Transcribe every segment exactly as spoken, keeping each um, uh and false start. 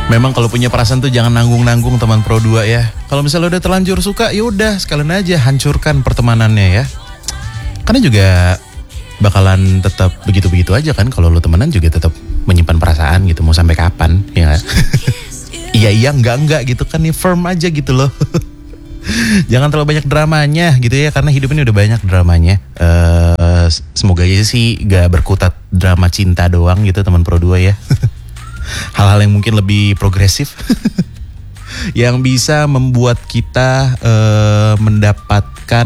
Memang kalau punya perasaan tuh jangan nanggung-nanggung teman Pro dua ya. Kalau misalnya udah terlanjur suka, ya udah sekalian aja hancurkan pertemanannya ya. Karena juga bakalan tetap begitu-begitu aja kan. Kalau lu temenan juga tetap menyimpan perasaan gitu, mau sampai kapan ya. Iya iya enggak enggak gitu kan, nih firm aja gitu loh. Jangan terlalu banyak dramanya gitu ya, karena hidup ini udah banyak dramanya. Uh, semoga aja sih gak berkutat drama cinta doang gitu teman Pro dua ya. Hal-hal yang mungkin lebih progresif yang bisa membuat kita uh, mendapatkan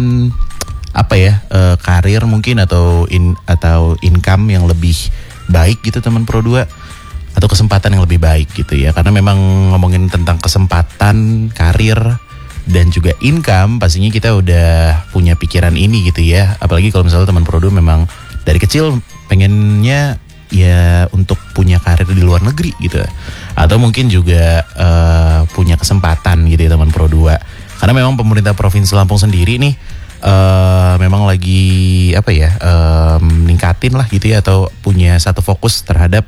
apa ya, uh, karir mungkin atau in, atau income yang lebih baik gitu teman Pro dua, atau kesempatan yang lebih baik gitu ya. Karena memang ngomongin tentang kesempatan karir dan juga income, pastinya kita udah punya pikiran ini gitu ya. Apalagi kalau misalnya teman Pro dua memang dari kecil pengennya ya untuk punya karir di luar negeri gitu, atau mungkin juga uh, punya kesempatan gitu ya teman Pro dua. Karena memang pemerintah Provinsi Lampung sendiri nih uh, memang lagi apa ya, uh, meningkatin lah gitu ya, atau punya satu fokus terhadap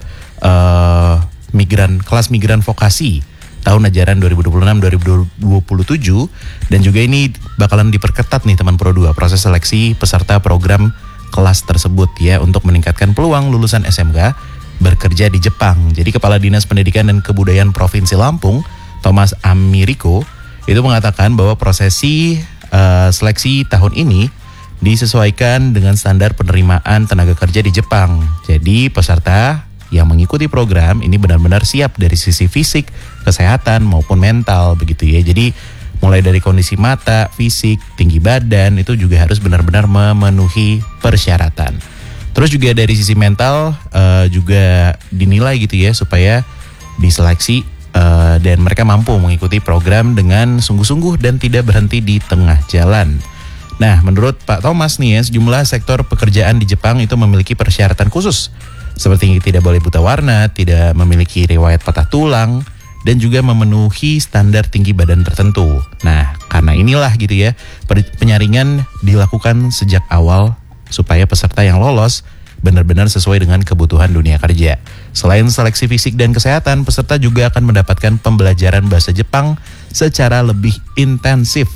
uh, migran, kelas migran vokasi tahun ajaran dua ribu dua puluh enam dua ribu dua puluh tujuh. Dan juga ini bakalan diperketat nih teman Pro dua proses seleksi peserta program kelas tersebut ya, untuk meningkatkan peluang lulusan S M K bekerja di Jepang. Jadi Kepala Dinas Pendidikan dan Kebudayaan Provinsi Lampung, Thomas Amiriko, itu mengatakan bahwa prosesi uh, seleksi tahun ini disesuaikan dengan standar penerimaan tenaga kerja di Jepang. Jadi peserta yang mengikuti program ini benar-benar siap dari sisi fisik, kesehatan maupun mental begitu ya. Jadi mulai dari kondisi mata, fisik, tinggi badan itu juga harus benar-benar memenuhi persyaratan. Terus juga dari sisi mental uh, juga dinilai gitu ya, supaya diseleksi uh, dan mereka mampu mengikuti program dengan sungguh-sungguh dan tidak berhenti di tengah jalan. Nah, menurut Pak Thomas nih ya, sejumlah sektor pekerjaan di Jepang itu memiliki persyaratan khusus, seperti tidak boleh buta warna, tidak memiliki riwayat patah tulang, dan juga memenuhi standar tinggi badan tertentu. Nah, karena inilah gitu ya, penyaringan dilakukan sejak awal supaya peserta yang lolos benar-benar sesuai dengan kebutuhan dunia kerja. Selain seleksi fisik dan kesehatan, peserta juga akan mendapatkan pembelajaran bahasa Jepang secara lebih intensif.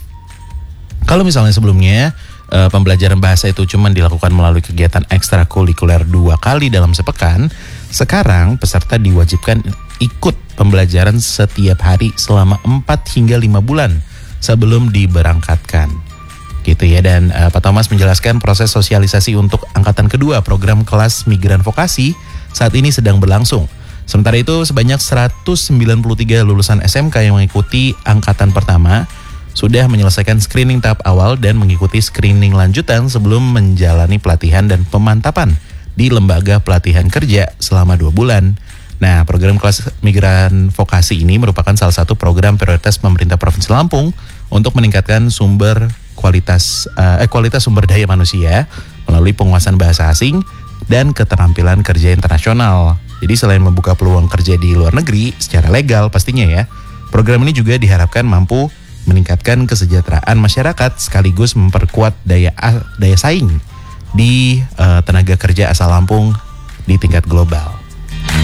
Kalau misalnya sebelumnya Uh, pembelajaran bahasa itu cuma dilakukan melalui kegiatan ekstrakurikuler dua kali dalam sepekan, sekarang peserta diwajibkan ikut pembelajaran setiap hari selama empat hingga lima bulan sebelum diberangkatkan gitu ya. Dan uh, Pak Thomas menjelaskan proses sosialisasi untuk angkatan kedua program kelas migran vokasi saat ini sedang berlangsung. Sementara itu sebanyak seratus sembilan puluh tiga lulusan S M K yang mengikuti angkatan pertama sudah menyelesaikan screening tahap awal dan mengikuti screening lanjutan sebelum menjalani pelatihan dan pemantapan di lembaga pelatihan kerja selama dua bulan. Nah, program kelas migran vokasi ini merupakan salah satu program prioritas pemerintah Provinsi Lampung untuk meningkatkan sumber kualitas eh, kualitas sumber daya manusia melalui penguasaan bahasa asing dan keterampilan kerja internasional. Jadi selain membuka peluang kerja di luar negeri secara legal pastinya ya, program ini juga diharapkan mampu meningkatkan kesejahteraan masyarakat sekaligus memperkuat daya daya saing di uh, tenaga kerja asal Lampung di tingkat global.